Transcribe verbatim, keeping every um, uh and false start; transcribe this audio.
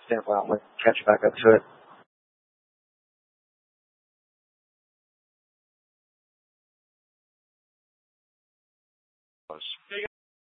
standpoint, I'm going to catch back up to it. Hey